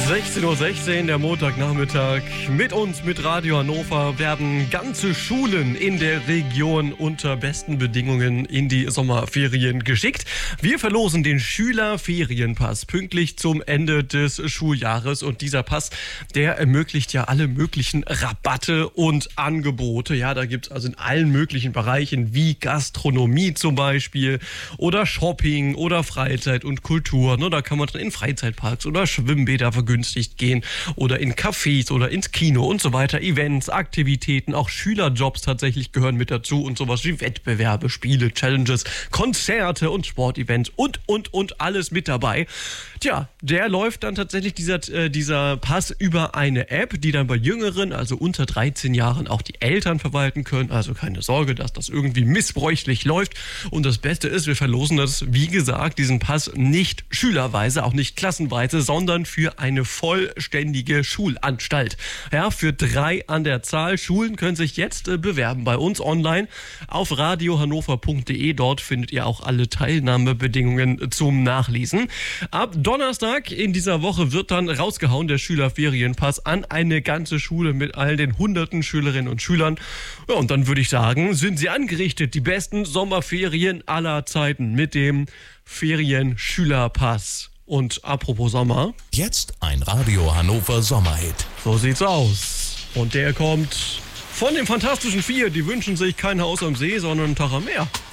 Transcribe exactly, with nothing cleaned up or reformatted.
sechzehn Uhr sechzehn, der Montagnachmittag. Mit uns, mit Radio Hannover, werden ganze Schulen in der Region unter besten Bedingungen in die Sommerferien geschickt. Wir verlosen den Schülerferienpass pünktlich zum Ende des Schuljahres. Und dieser Pass, der ermöglicht ja alle möglichen Rabatte und Angebote. Ja, da gibt es also in allen möglichen Bereichen wie Gastronomie zum Beispiel oder Shopping oder Freizeit und Kultur. Ne, da kann man dann in Freizeitparks oder Schwimmbäder vergünstigt gehen oder in Cafés oder ins Kino und so weiter. Events, Aktivitäten, auch Schülerjobs tatsächlich gehören mit dazu und sowas wie Wettbewerbe, Spiele, Challenges, Konzerte und Sportevents und, und, und alles mit dabei. Tja, der läuft dann tatsächlich dieser, äh, dieser Pass über eine App, die dann bei Jüngeren, also unter dreizehn Jahren, auch die Eltern verwalten können. Also keine Sorge, dass das irgendwie missbräuchlich läuft. Und das Beste ist, wir verlosen das, wie gesagt, diesen Pass nicht schülerweise, auch nicht klassenweise, sondern für eine vollständige Schulanstalt. Ja, für drei an der Zahl. Schulen können sich jetzt äh, bewerben bei uns online auf radio hannover punkt de. Dort findet ihr auch alle Teilnahmebedingungen zum Nachlesen. Ab Donnerstag in dieser Woche wird dann rausgehauen der Schülerferienpass an eine ganze Schule mit all den hunderten Schülerinnen und Schülern. Ja, und dann würde ich sagen, sind sie angerichtet, die besten Sommerferien aller Zeiten mit dem Ferien-Schülerpass. Und apropos Sommer. Jetzt ein Radio Hannover Sommerhit. So sieht's aus. Und der kommt von den Fantastischen Vier. Die wünschen sich kein Haus am See, sondern einen Tag am Meer.